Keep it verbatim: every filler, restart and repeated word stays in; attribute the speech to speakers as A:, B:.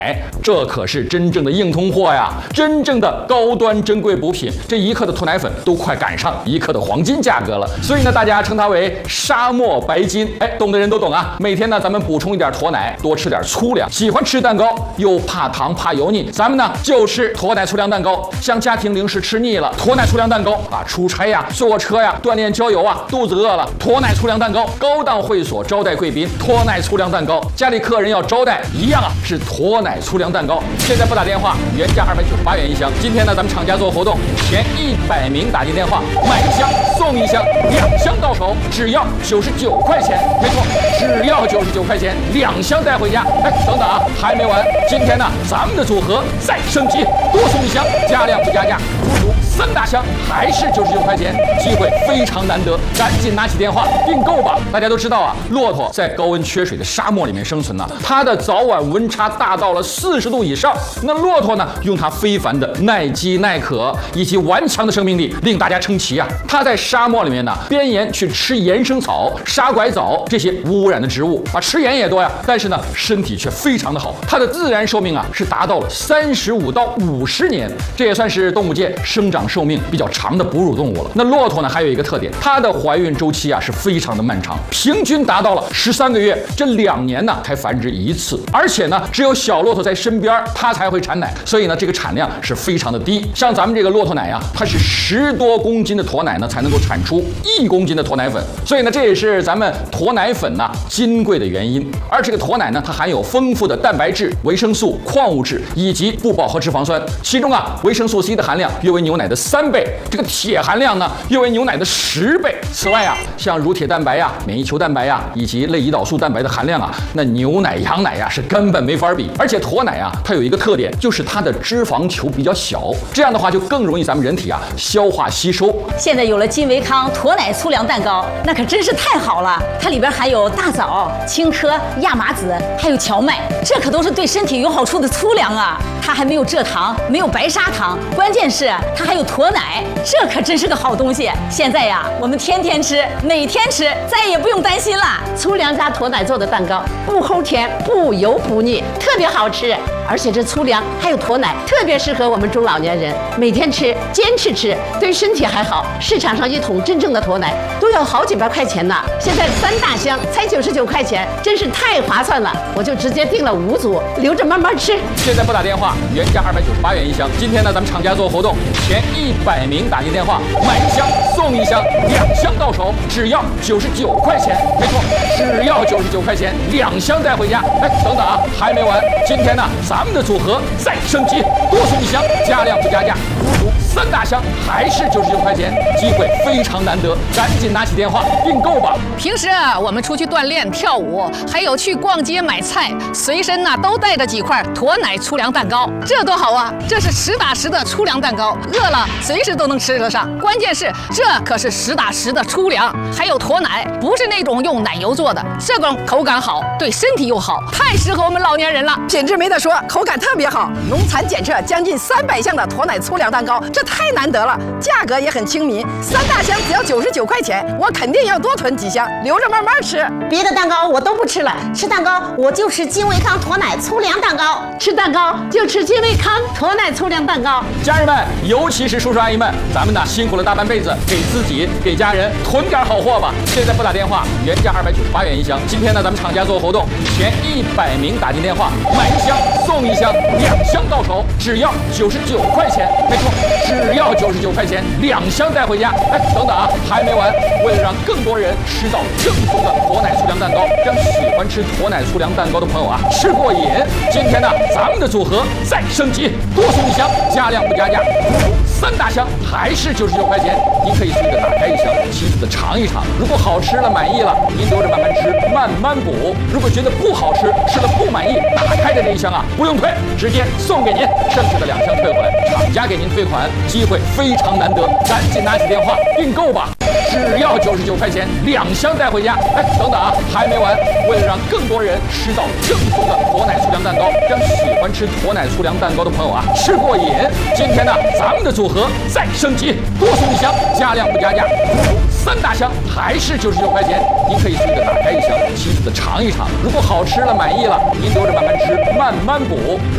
A: 哎，这可是真正的硬通货呀，真正的高端珍贵补品。这一克的脱奶粉都快赶上一克的黄金价格了，所以呢，大家称它为沙漠白金。哎，懂的人都懂啊。每天呢，咱们补充一点脱奶，多吃点粗粮。喜欢吃蛋糕又怕糖怕油腻，咱们呢就吃脱奶粗粮蛋糕。像家庭零食吃腻了，脱奶粗粮蛋糕啊，出差呀、坐车呀、锻炼郊游啊，肚子饿了，脱奶粗粮蛋糕。高档会所招待贵宾，脱奶粗粮蛋糕。家里客人要招待，一样啊，是脱奶粗粮蛋糕。现在拨打电话，原价二百九十八元一箱。今天呢，咱们厂家做活动，前一百名打进电话买一箱送一箱，两箱到手只要九十九块钱。没错，只要九十九块钱，两箱带回家。哎，等等啊，还没完！今天呢，咱们的组合再升级，多送一箱，加量不加价，足足三大箱，还是九十九块钱，机会非常难得，赶紧拿起电话订购吧！大家都知道啊，骆驼在高温缺水的沙漠里面生存呢、啊，它的早晚温差大到了四十度以上。那骆驼呢，用它非凡的耐饥耐渴以及顽强的生命力，令大家称奇啊！它在沙漠里面呢，边沿去吃岩生草、沙拐枣这些无污染的植物啊，吃盐也多呀，但是呢，身体却非常的好。它的自然寿命啊，是达到了三十五到五十年，这也算是动物界生长寿命比较长的哺乳动物了。那骆驼呢，还有一个特点，它的怀孕周期啊是非常的漫长，平均达到了十三个月，这两年呢才繁殖一次，而且呢，只有小骆驼在身边，它才会产奶，所以呢，这个产量是非常的低。像咱们这个骆驼奶呀、啊，它是十多公斤的驼奶呢，才能够产出一公斤的驼奶粉，所以呢，这也是咱们驼奶粉呐、啊、金贵的原因。而这个驼奶呢，它含有丰富的蛋白质、维生素、矿物质以及不饱和脂肪酸，其中啊，维生素 C 的含量约为牛奶的三倍，这个铁含量呢，约为牛奶的十倍。此外啊，像乳铁蛋白呀、免疫球蛋白呀以及类胰岛素蛋白的含量啊，那牛奶、羊奶呀是根本没法比。而且驼奶啊，它有一个特点，就是它的脂肪球比较小，这样的话就更容易咱们人体啊消化吸收。
B: 现在有了金维康驼奶粗粮蛋糕，那可真是太好了！它里边含有大枣、青稞、亚麻籽，还有荞麦，这可都是对身体有好处的粗粮啊！它还没有蔗糖，没有白砂糖，关键是它还有驼奶，这可真是个好东西。现在呀，我们天天吃，每天吃，再也不用担心了。
C: 粗粮加驼奶做的蛋糕，不齁甜，不油不腻，特别好吃。而且这粗粮还有驼奶，特别适合我们中老年人每天吃，坚持吃，对身体还好。市场上一桶真正的驼奶都要好几百块钱呢，现在三大箱才九十九块钱，真是太划算了。我就直接订了五组，留着慢慢吃。
A: 现在拨打电话，原价二百九十八元一箱。今天呢，咱们厂家做活动，前一百名打进电话买一箱送一箱，两箱到手只要九十九块钱。没错，只要九十九块钱，两箱带回家。哎，等等啊，还没完！今天呢，咱们的组合再升级，多送一箱，加量不加价，足足三大箱，还是九十九块钱，机会非常难得，赶紧拿起电话订购吧。
D: 平时啊，我们出去锻炼、跳舞，还有去逛街买菜，随身呢、啊、都带着几块驼奶粗粮蛋糕，这多好啊！这是实打实的粗粮蛋糕，饿了随时都能吃得上。关键是这可是实打实的粗粮，还有驼奶，不是那种用奶油做的，这种口感好，对身体又好，太适合我们老年人了。
E: 品质没得说，口感特别好，农残检测将近三百项的驼奶粗粮蛋糕，这太难得了，价格也很亲民，三大箱只要九十九块钱，我肯定要多囤几箱，留着慢慢吃。
C: 别的蛋糕我都不吃了，吃蛋糕我就吃金维康驼奶粗粮蛋糕，吃蛋糕就吃金维康驼奶粗粮蛋糕。
A: 家人们，尤其是叔叔阿姨们，咱们呢辛苦了大半辈子，给自己给家人囤点好货吧。现在拨打电话，原价二百九十八元一箱。今天呢，咱们厂家做活动，前一百名打进电话买一箱送一箱，两箱到手只要九十九块钱。没错，只要九十九块钱，两箱带回家。哎，等等啊，还没完！为了让更多人吃到正宗的驼奶粗粮蛋糕，让喜欢吃驼奶粗粮蛋糕的朋友啊吃过瘾，今天呢，咱们的组合再升级，多送一箱，加量不加价，足足三大箱，还是九十九块钱。您可以随着打开一箱，细细的尝一尝。如果好吃了满意了，您留着慢慢吃，慢慢补。如果觉得不好吃，吃了不满意，打开的这一箱啊不用退，直接送给您，剩下的两箱退回来，厂家给您退款，机会非常难得，赶紧拿起电话订购吧。只要九十九块钱，两箱带回家。哎，等等啊，还没完！为了让更多人吃到正宗的驼奶粗粮蛋糕，让喜欢吃驼奶粗粮蛋糕的朋友啊吃过瘾，今天呢，咱们的组合再升级，多送一箱，加量不加价，足足三大箱，还是九十九块钱。您可以随着打开一箱，细细的尝一尝。如果好吃了满意了，您留着慢慢吃，慢慢补。